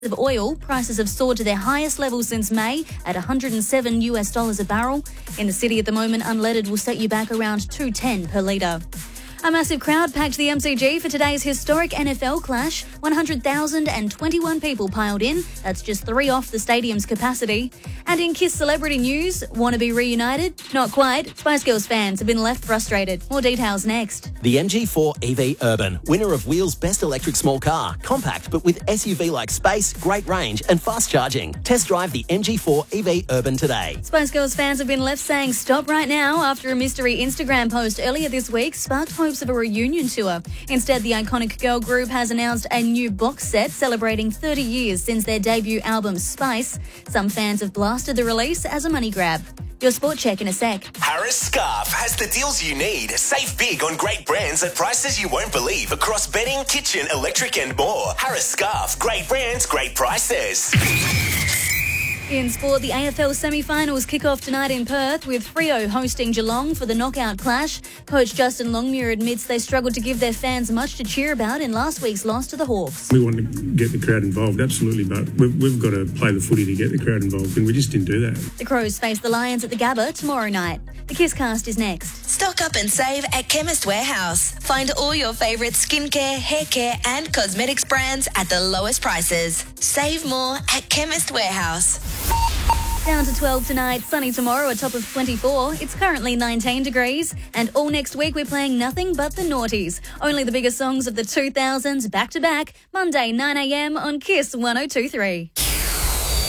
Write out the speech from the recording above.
of oil, prices have soared to their highest level since May at $107 a barrel. In the city at the moment, unleaded will set you back around $2.10 per litre. A massive crowd packed the MCG for today's historic NFL clash. 100,021 people piled in. That's just 3 off the stadium's capacity. And in Kiss celebrity news, want to be reunited? Not quite. Spice Girls fans have been left frustrated. More details next. The MG4 EV Urban, winner of Wheel's Best Electric Small Car. Compact, but with SUV-like space, great range and fast charging. Test drive the MG4 EV Urban today. Spice Girls fans have been left saying stop right now after a mystery Instagram post earlier this week sparked hopes of a reunion tour. Instead, the iconic girl group has announced a new box set celebrating 30 years since their debut album Spice. Some fans have blasted the release as a money grab. Your sport check in a sec. Harris Scarf has the deals you need. Save big on great brands at prices you won't believe across bedding, kitchen, electric and more. Harris Scarf, great brands, great prices. In sport, the AFL semi-finals kick off tonight in Perth with Freo hosting Geelong for the knockout clash. Coach Justin Longmuir admits they struggled to give their fans much to cheer about in last week's loss to the Hawks. We want to get the crowd involved, absolutely, but we've got to play the footy to get the crowd involved, and we just didn't do that. The Crows face the Lions at the Gabba tomorrow night. The Kisscast is next. Stock up and save at Chemist Warehouse. Find all your favourite skincare, hair care and cosmetics brands at the lowest prices. Save more at Chemist Warehouse. Down to 12 tonight, sunny tomorrow, a top of 24. It's currently 19 degrees. And all next week, we're playing nothing but the noughties. Only the biggest songs of the 2000s back to back. Monday, 9 a.m. on Kiss 102.3.